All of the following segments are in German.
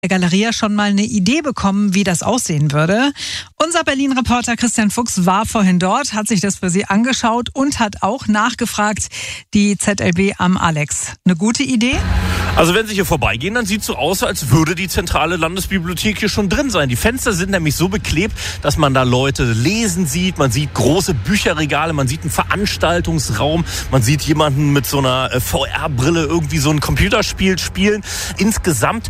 der Galeria schon mal eine Idee bekommen, wie das aussehen würde. Unser Berlin-Reporter Christian Fuchs war vorhin dort, hat sich das für Sie angeschaut und hat auch nachgefragt, die ZLB am Alex. Eine gute Idee? Also wenn Sie hier vorbeigehen, dann sieht es so aus, als würde die zentrale Landesbibliothek hier schon drin sein. Die Fenster sind nämlich so beklebt, dass man da Leute lesen sieht. Man sieht große Bücherregale, man sieht einen Veranstaltungsraum, man sieht jemanden mit so einer VR-Brille irgendwie so ein Computerspiel spielen. Insgesamt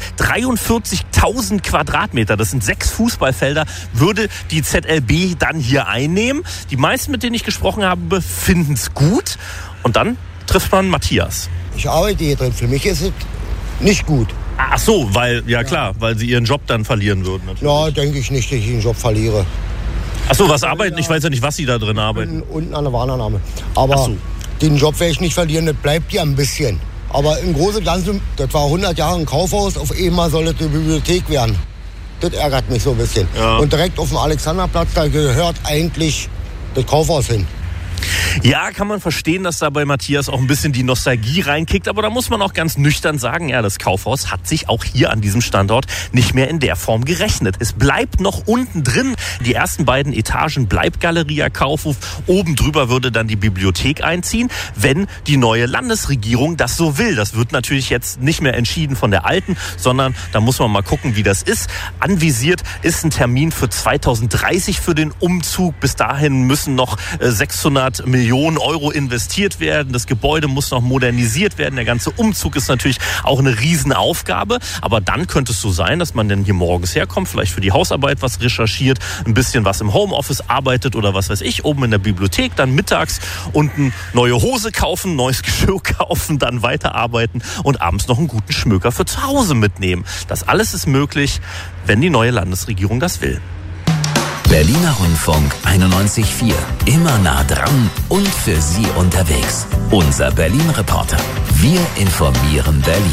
43.000 Quadratmeter, das sind 6 Fußballfelder, würde die ZLB dann hier einnehmen. Die meisten, mit denen ich gesprochen habe, finden es gut. Und dann trifft man Matthias. Ich arbeite hier drin, für mich ist es nicht gut. Ach so, weil Sie Ihren Job dann verlieren würden. Natürlich. Ja, denke ich nicht, dass ich den Job verliere. Ach so, was arbeiten? Ich weiß ja nicht, was Sie da drin arbeiten. Unten an der Warnannahme. Aber den Job werde ich nicht verlieren, das bleibt ja ein bisschen. Aber im Großen und Ganzen, das war 100 Jahre ein Kaufhaus, auf einmal soll es eine Bibliothek werden. Das ärgert mich so ein bisschen. Ja. Und direkt auf dem Alexanderplatz, da gehört eigentlich das Kaufhaus hin. Ja, kann man verstehen, dass da bei Matthias auch ein bisschen die Nostalgie reinkickt. Aber da muss man auch ganz nüchtern sagen, ja, das Kaufhaus hat sich auch hier an diesem Standort nicht mehr in der Form gerechnet. Es bleibt noch unten drin. Die ersten beiden Etagen bleibt Galeria Kaufhof. Oben drüber würde dann die Bibliothek einziehen, wenn die neue Landesregierung das so will. Das wird natürlich jetzt nicht mehr entschieden von der alten, sondern da muss man mal gucken, wie das ist. Anvisiert ist ein Termin für 2030 für den Umzug. Bis dahin müssen noch 600 Millionen Euro investiert werden. Das Gebäude muss noch modernisiert werden. Der ganze Umzug ist natürlich auch eine Riesenaufgabe. Aber dann könnte es so sein, dass man dann hier morgens herkommt, vielleicht für die Hausarbeit was recherchiert, ein bisschen was im Homeoffice arbeitet oder was weiß ich, oben in der Bibliothek, dann mittags unten neue Hose kaufen, neues Geschirr kaufen, dann weiterarbeiten und abends noch einen guten Schmöker für zu Hause mitnehmen. Das alles ist möglich, wenn die neue Landesregierung das will. Berliner Rundfunk 91.4. Immer nah dran und für Sie unterwegs. Unser Berlin-Reporter. Wir informieren Berlin.